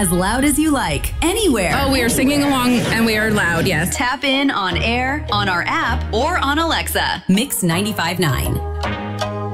as loud as you like, anywhere. Oh, we are singing along and we are loud, yes. Tap in on air, on our app, or on Alexa. Mix 95.9.